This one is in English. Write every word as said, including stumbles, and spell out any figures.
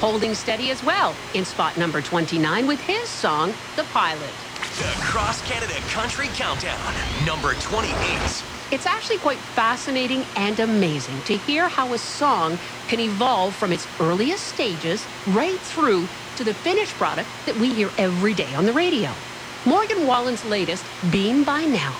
holding steady as well in spot number twenty-nine with his song, The Pilot. The Cross Canada Country Countdown, number twenty-eight. It's actually quite fascinating and amazing to hear how a song can evolve from its earliest stages right through to the finished product that we hear every day on the radio. Morgan Wallen's latest, Beam by Now,